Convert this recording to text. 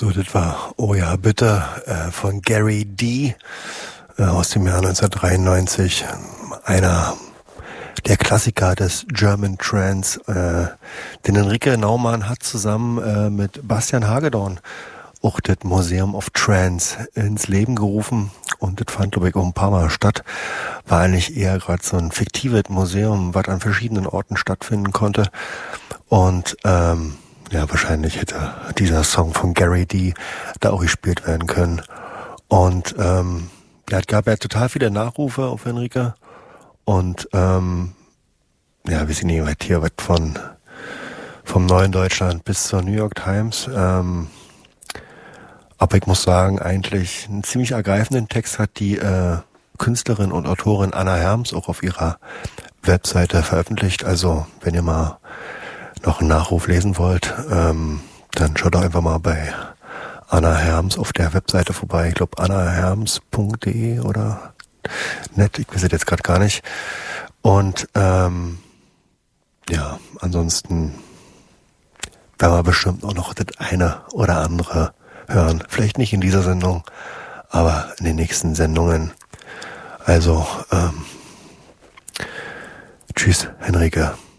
So, das war Oh ja, bitte von Gary D. Aus dem Jahr 1993. Einer der Klassiker des German Trance, den Enrique Naumann hat zusammen mit Bastian Hagedorn auch das Museum of Trance ins Leben gerufen. Und das fand, glaube ich, auch ein paar Mal statt. War eigentlich eher gerade so ein fiktives Museum, was an verschiedenen Orten stattfinden konnte. Und ja, wahrscheinlich hätte dieser Song von Gary D. da auch gespielt werden können. Und ja, es gab ja total viele Nachrufe auf Enrique. Und ja, wir sind nicht weit hier, was vom Neuen Deutschland bis zur New York Times. Aber ich muss sagen, eigentlich einen ziemlich ergreifenden Text hat die Künstlerin und Autorin Anna Herms auch auf ihrer Webseite veröffentlicht. Also, wenn ihr mal noch einen Nachruf lesen wollt, dann schaut doch einfach mal bei Anna Herms auf der Webseite vorbei. Ich glaube, annaherms.de oder net, ich weiß es jetzt gerade gar nicht. Und ja, ansonsten werden wir bestimmt auch noch das eine oder andere hören. Vielleicht nicht in dieser Sendung, aber in den nächsten Sendungen. Also, tschüss, Henrike.